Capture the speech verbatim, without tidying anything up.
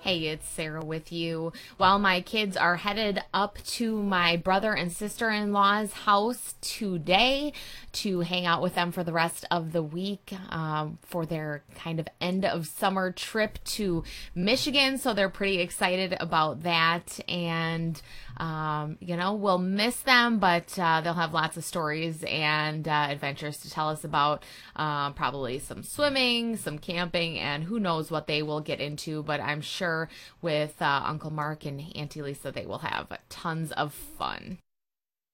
Hey, it's Sarah with you. While my kids are headed up to my brother and sister-in-law's house today to hang out with them for the rest of the week um, for their kind of end of summer trip to Michigan. So they're pretty excited about that. And, um, you know, we'll miss them, but uh, they'll have lots of stories and uh, adventures to tell us about. Uh, probably some swimming, some camping, and who knows what they will get into. But I'm sure with uh, Uncle Mark and Auntie Lisa, they will have tons of fun.